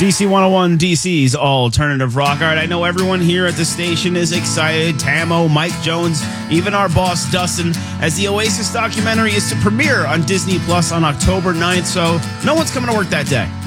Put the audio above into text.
DC 101, DC's alternative rock. All right, I know everyone here at the station is excited. Tamo, Mike Jones, even our boss Dustin, as the Oasis documentary is to premiere on Disney Plus on October 9th. So no one's coming to work that day.